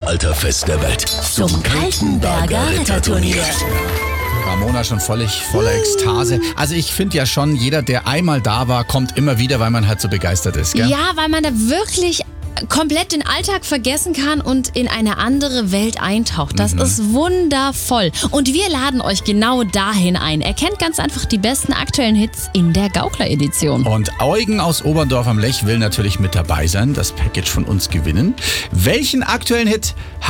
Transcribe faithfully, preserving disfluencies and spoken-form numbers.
Mittelalterfest der Welt. Zum Kaltenberger Ritterturnier. Ramona schon völlig voller Ekstase. Also ich finde ja schon, jeder, der einmal da war, kommt immer wieder, weil man halt so begeistert ist, gell? Ja, weil man da wirklich komplett den Alltag vergessen kann und in eine andere Welt eintaucht. Das Mhm. ist wundervoll. Und wir laden euch genau dahin ein. Erkennt ganz einfach die besten aktuellen Hits in der Gaukler-Edition. Und Eugen aus Oberndorf am Lech will natürlich mit dabei sein, das Package von uns gewinnen. Welchen aktuellen Hit